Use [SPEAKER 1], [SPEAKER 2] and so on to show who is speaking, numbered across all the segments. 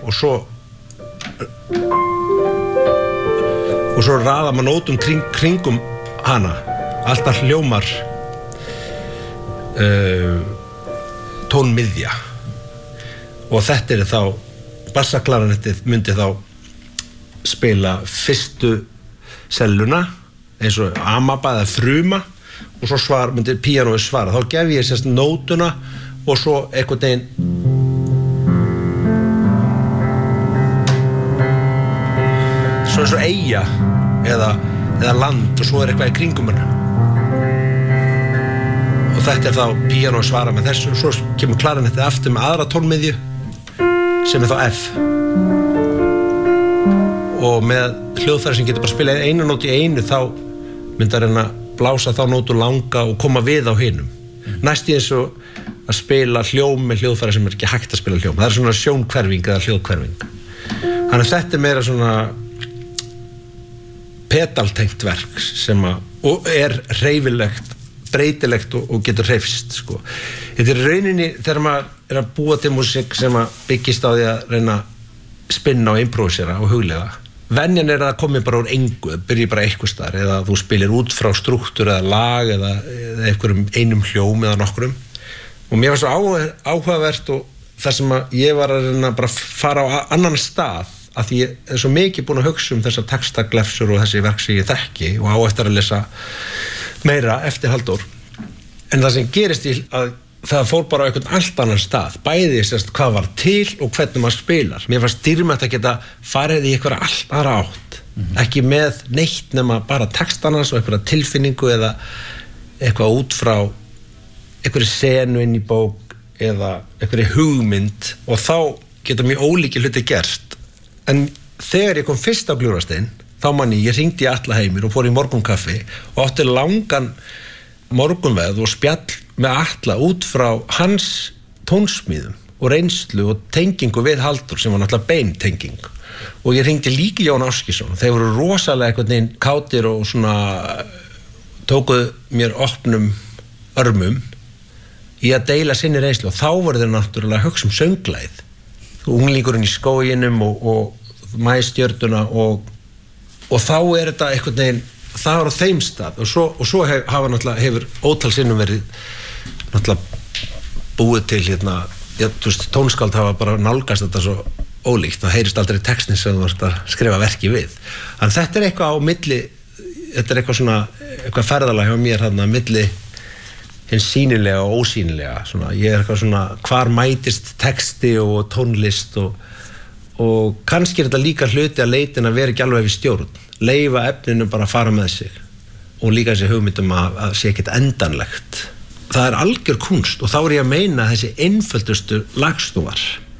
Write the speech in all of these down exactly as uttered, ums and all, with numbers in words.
[SPEAKER 1] og svo og svo raða maður nótum kring, kringum hana alltaf hljómar uh, tónmiðja og þetta er þá bassaklarinettið myndi þá spila fyrstu selluna eins og amaba eða fruma og svo svar, myndi píanóið svara þá gef ég sérst nótuna og svo einhvern veginn svo eins og eyja eða, eða land og svo er eitthvað í kringum hana og þetta er þá píanóið svara með þessu og svo kemur klarinettið aftur með aðra tónmiðju sem er þá F og með hljóðfæri sem getur bara spilað einu nót í einu þá myndar hann að blása þá nótu langa og koma við á hinum mm. næst í eins og að spila hljóm með hljóðfæri sem er ekki hægt að spila hljóm það er svona sjónkverfing eða hljóðkverfing þannig að þetta er meira svona pedaltengt verk sem að og er hreyfilegt breytilegt og, og getur hreyfst sko. Þetta er rauninni þegar maður er að búa til músík sem að byggist á því að reyna að spinna og improvisera og huglega venjan er að komi bara úr engu byrji bara eitthvað staðar eða þú spilir út frá strúktúr eða lag eða, eða einhverjum einum hljóm eða nokkrum og mér var svo áhugavert og þar sem að ég var að reyna bara fara á annan stað að því ég er svo mikið búin að hugsa um þessar textaglefsur og þessi verk sem ég þekki og á eftir að lesa meira eftir Halldór en það sem gerist í að það fór bara á einhvern allt annan stað bæði sérst hvað var til og hvernig maður spilar mér fannst dýrmætt að geta farið í einhverja allt aðra átt mm-hmm. ekki með neitt nema bara textanans og einhverja tilfinningu eða eitthvað út frá einhverju senu inn í bók eða einhverju hugmynd og þá geta mjög ólíki hluti gerst en þegar ég kom fyrst á Gljúfrastein þá manni ég hringdi í Atla Heimir og fór í morgunkaffi og átti langan morgunveð og spjall með Atla út frá hans tónsmíðum og reynslu og tengingu við Halldór sem var náttúrulega beintenging og ég hringdi líka í Jón Áskísson og þeir voru rosalega einhvern veginn kátir og svona tókuð mér opnum örmum í að deila sinni reynslu og þá voru þeir náttúrulega að hugsa um sönglæð unglingurinn í skóginum og, og maístjörnuna og, og þá er þetta einhvern veginn það var á þeim stað og svo, og svo hef, hafa náttúrulega hefur ótal sinnum verið náttúrulega búið til hérna, já, þú veist, tónskáld hafa bara nálgast þetta svo ólíkt það heyrist aldrei textin sem þú vart að skrifa verki við en þetta er eitthvað á milli þetta er eitthvað svona eitthvað ferðalag hjá mér hérna milli hins sýnilega og ósýnilega svona, ég er eitthvað svona hvar mætist texti og tónlist og, og kannski er þetta líka hluti að leitin að vera ekki alveg við stjórn leyfa efninu bara að fara með sig og líka þessi hugmyndum að, að sé ekkert endanlegt það er algjör kunst og þá er ég að meina þessi einföldustu lagstúfar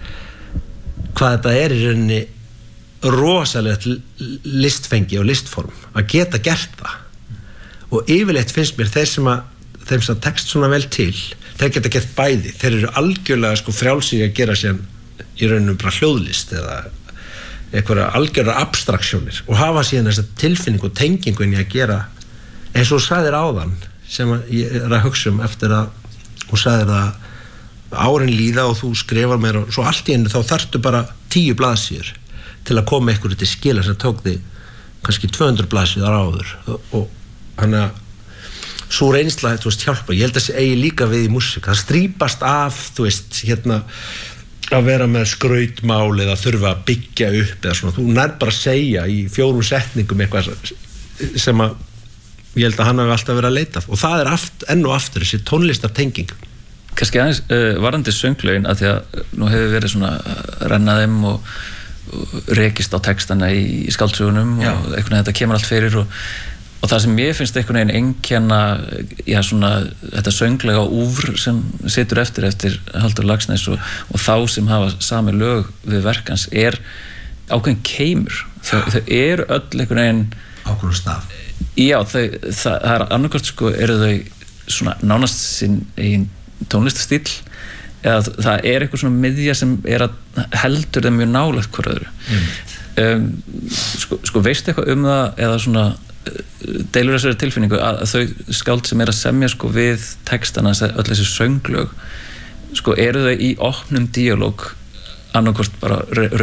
[SPEAKER 1] hvað þetta er í rauninni rosalegt listfengi og listform að geta gert það og yfirleitt finnst mér þeir sem að þeim sem tekst svona vel til þeir geta gert bæði, þeir eru algjörlega sko frjálsir að gera sér í rauninu bara hljóðlist eða einhverja algjörra abstraksjónir og hafa síðan þessa tilfinningu og tengingu inn í að gera eins og þú sagðir áðan sem ég er að hugsa um eftir að þú sagðir að árin líða og þú skrifar mér og svo allt í einu þá þarftu bara tíu blaðsíður til að koma einhverju til skila sem tók þig kannski tvö hundruð blaðsíður áður og, og hann að svo reynsla, þú veist, hjálpa ég held að þessi eigi líka við í músík það strípast af, þú veist, hérna að vera með skrautmál eða þurfa að byggja upp eða svona, þú nær bara að segja í fjórum setningum eitthvað sem að ég held að hann hafi alltaf verið að leita og það er aft, enn og aftur þessi tónlistartenging
[SPEAKER 2] kannski aðeins uh, varðandi sönglögin að því að nú hefur verið svona uh, rennaðum og, og rekist á textana í, í skáldsögunum og einhvern veginn þetta kemur allt fyrir og og það sem ég finnst einhvern veginn einkenna já svona þetta sönglega úfr sem situr eftir eftir Halldór Laxness og, og þá sem hafa sami lög við verkans er ákveðin keimur þau, þau eru öll einhvern veginn
[SPEAKER 1] ákveðin staf
[SPEAKER 2] já þau, það, það er annarkvæmt sko eru þau svona nánast sinn eigin tónlistastíll eða það er eitthvað svona miðja sem er að heldur þeim mjög nálægt hver öðru mm. um, sko, sko veistu eitthvað um það eða svona deilur þessari tilfinningu að þau skáld sem er að semja sko við textana öll þessi sönglög sko eru þau í opnum díalóg annarkvort bara